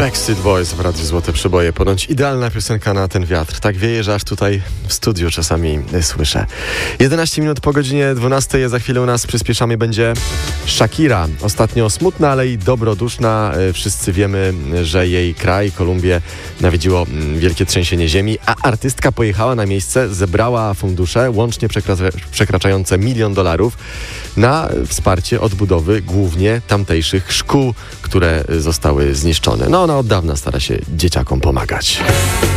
Backstreet Boys w Radiu Złote Przeboje. Ponoć idealna piosenka na ten wiatr. Tak wieje, że aż tutaj w studiu czasami słyszę. 11 minut po godzinie 12. Za chwilę u nas przyspieszamy będzie Shakira. Ostatnio smutna, ale i dobroduszna. Wszyscy wiemy, że jej kraj, Kolumbię, nawiedziło wielkie trzęsienie ziemi, a artystka pojechała na miejsce, zebrała fundusze, łącznie przekraczające $1 milion na wsparcie odbudowy głównie tamtejszych szkół, które zostały zniszczone. No ona od dawna stara się dzieciakom pomagać.